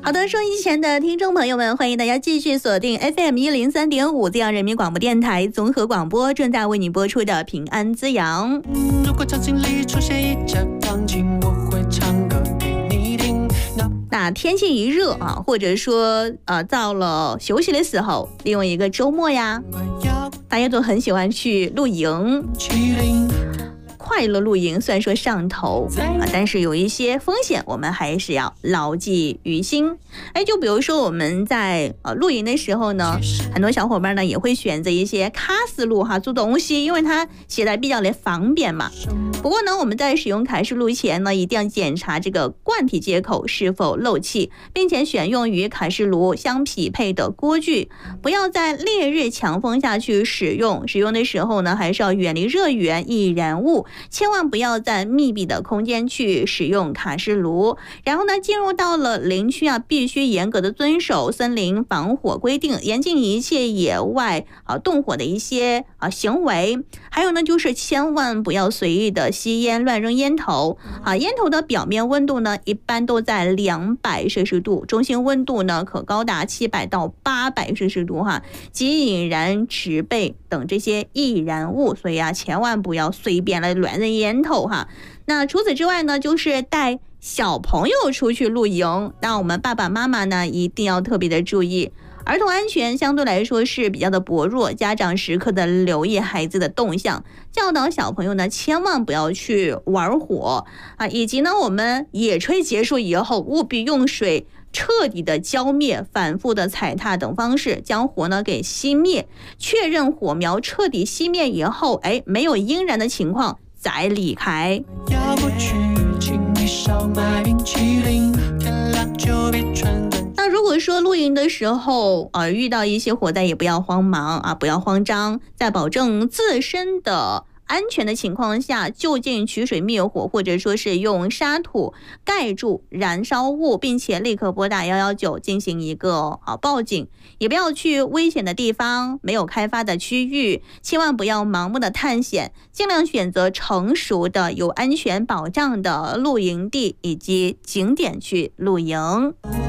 好的，收音机前的听众朋友们，欢迎大家继续锁定 FM103.5 滋阳人民广播电台综合广播，正在为你播出的平安滋阳。如果场景里出现一架钢琴，我会唱歌给你听。那天气一热啊，或者说到了休息的时候，利用一个周末呀，大家都很喜欢去露营。快乐露营虽然说上头但是有一些风险，我们还是要牢记于心。就比如说我们在露营的时候呢，很多小伙伴呢也会选择一些卡式炉做东西，因为它携带比较的方便嘛。不过呢，我们在使用卡式炉前呢，一定要检查这个罐体接口是否漏气，并且选用与卡式炉相匹配的锅具，不要在烈日强风下去使用。使用的时候呢，还是要远离热源、易燃物，千万不要在密闭的空间去使用卡式炉。然后呢，进入到了林区必须严格的遵守森林防火规定，严禁一切野外动火的一些行为。还有呢，就是千万不要随意的吸烟、乱扔烟头烟头的表面温度呢，一般都在200摄氏度，中心温度呢可高达700到800摄氏度即引燃植被等这些易燃物，所以千万不要随便来乱扔烟头那除此之外呢，就是带小朋友出去露营，那我们爸爸妈妈呢一定要特别的注意。儿童安全相对来说是比较的薄弱，家长时刻的留意孩子的动向，教导小朋友呢千万不要去玩火以及呢我们野炊结束以后，务必用水彻底的浇灭，反复的踩踏等方式将火呢给熄灭，确认火苗彻底熄灭以后没有阴燃的情况再离开。要不去请你少买冰淇淋，天亮就别穿。那如果说露营的时候遇到一些火灾，也不要慌忙不要慌张，在保证自身的安全的情况下，就近取水灭火，或者说是用沙土盖住燃烧物，并且立刻拨打119进行一个报警。也不要去危险的地方、没有开发的区域，千万不要盲目的探险，尽量选择成熟的、有安全保障的露营地以及景点去露营。